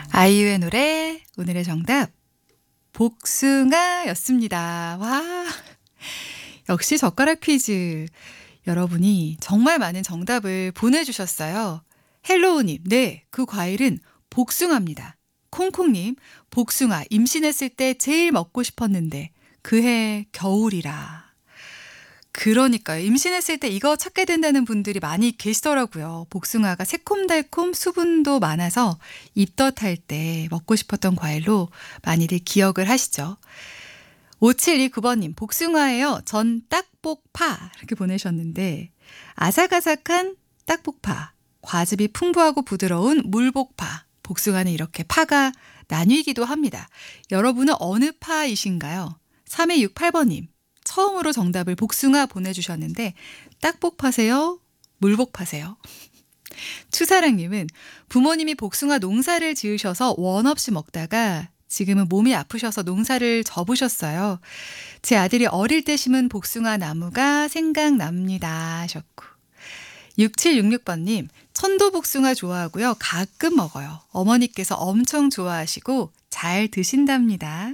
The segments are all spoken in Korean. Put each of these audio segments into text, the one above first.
아이유의 노래, 오늘의 정답, 복숭아였습니다. 와, 역시 젓가락 퀴즈. 여러분이 정말 많은 정답을 보내주셨어요. 헬로우님, 네, 그 과일은 복숭아입니다. 콩콩님, 복숭아 임신했을 때 제일 먹고 싶었는데 그해 겨울이라. 그러니까요. 임신했을 때 이거 찾게 된다는 분들이 많이 계시더라고요. 복숭아가 새콤달콤 수분도 많아서 입덧할 때 먹고 싶었던 과일로 많이들 기억을 하시죠. 5729번님, 복숭아예요. 전 딱복파. 이렇게 보내셨는데, 아삭아삭한 딱복파, 과즙이 풍부하고 부드러운 물복파, 복숭아는 이렇게 파가 나뉘기도 합니다. 여러분은 어느 파이신가요? 3268번님, 처음으로 정답을 복숭아 보내주셨는데, 딱복파세요? 물복파세요? 추사랑님은 부모님이 복숭아 농사를 지으셔서 원 없이 먹다가 지금은 몸이 아프셔서 농사를 접으셨어요. 제 아들이 어릴 때 심은 복숭아 나무가 생각납니다 하셨고, 6766번님, 천도복숭아 좋아하고요. 가끔 먹어요. 어머니께서 엄청 좋아하시고 잘 드신답니다.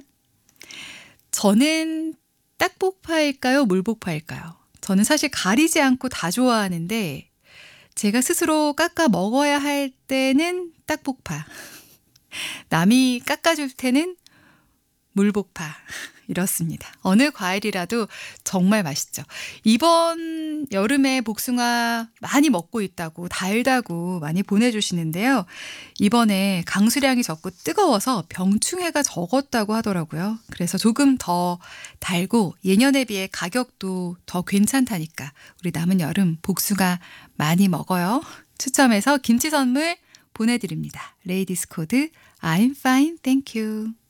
저는 딱복파일까요? 물복파일까요? 저는 사실 가리지 않고 다 좋아하는데 제가 스스로 깎아 먹어야 할 때는 딱복파, 남이 깎아줄 때는 물복파. 이렇습니다. 어느 과일이라도 정말 맛있죠. 이번 여름에 복숭아 많이 먹고 있다고, 달다고 많이 보내주시는데요. 이번에 강수량이 적고 뜨거워서 병충해가 적었다고 하더라고요. 그래서 조금 더 달고 예년에 비해 가격도 더 괜찮다니까 우리 남은 여름 복숭아 많이 먹어요. 추첨해서 김치 선물 보내드립니다. 레이디스 코드 I'm fine, thank you.